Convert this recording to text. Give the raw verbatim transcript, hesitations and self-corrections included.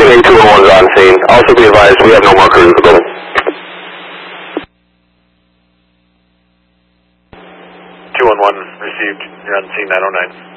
K two one one's on scene. Also be advised, we have no more crews in the building. two one one received. You're on scene nine oh nine.